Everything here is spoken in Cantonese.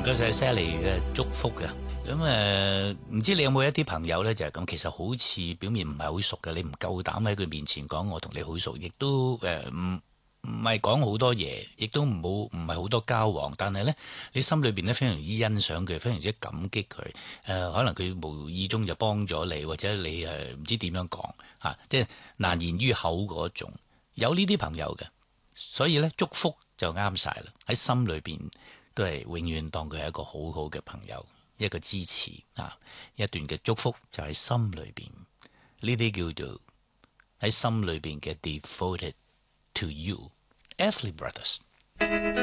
多謝 Sally 嘅祝福嘅。咁唔知你有冇一啲朋友呢？就係咁，其實好似表面唔係好熟嘅，你唔夠膽喺佢面前講我同你好熟，亦都唔係講好多嘢，亦都唔係好多交往，但係呢，你心裏邊呢非常之欣賞佢，非常之感激佢。可能佢無意中就幫咗你，或者你唔知點樣講嚇，即係難言於口嗰種。有呢啲朋友嘅，所以呢，祝福就啱晒啦，喺心裏邊都係永遠當佢係一個好好嘅朋友，一個支持啊，一段嘅祝福就喺心裏邊，呢啲叫做喺心裏邊嘅 devoted to you, Everly Brothers。